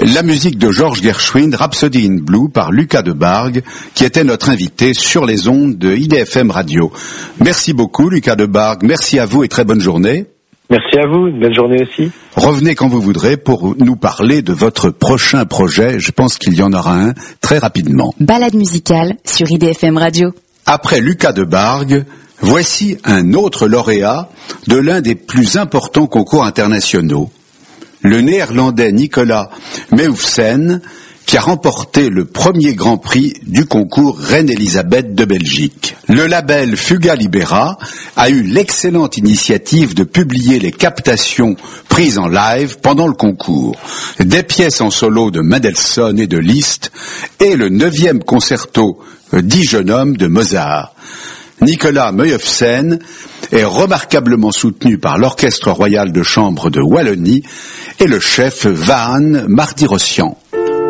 La musique de George Gershwin, Rhapsody in Blue par Lucas Debargue, qui était notre invité sur les ondes de IDFM Radio. Merci beaucoup Lucas Debargue, merci à vous et très bonne journée. Merci à vous, une bonne journée aussi. Revenez quand vous voudrez pour nous parler de votre prochain projet, je pense qu'il y en aura un très rapidement. Balade musicale sur IDFM Radio. Après Lucas Debargue, voici un autre lauréat de l'un des plus importants concours internationaux. Le néerlandais Nicolas Meufsen, qui a remporté le premier grand prix du concours Reine-Élisabeth de Belgique. Le label Fuga Libera a eu l'excellente initiative de publier les captations prises en live pendant le concours, des pièces en solo de Mendelssohn et de Liszt, et le 9e concerto Dix jeunes hommes de Mozart. Nicolas Meufsen est remarquablement soutenu par l'Orchestre royal de chambre de Wallonie et le chef Vahan Martirosyan.